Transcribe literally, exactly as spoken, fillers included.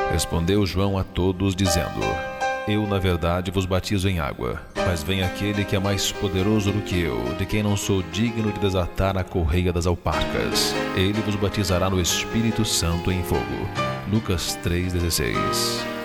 Respondeu João a todos, dizendo: Eu, na verdade, vos batizo em água, mas vem aquele que é mais poderoso do que eu, de quem não sou digno de desatar a correia das alparcas. Ele vos batizará no Espírito Santo e em fogo. Lucas três, dezesseis.